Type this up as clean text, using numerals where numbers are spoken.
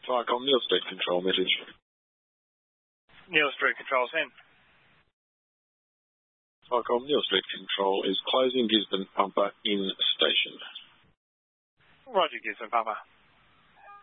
Viacom, Neil Street Control message. Neil Street Control's in. Viacom, Neil Street Control is closing Gisborne Pumper in station. Roger, Gisborne Pumper.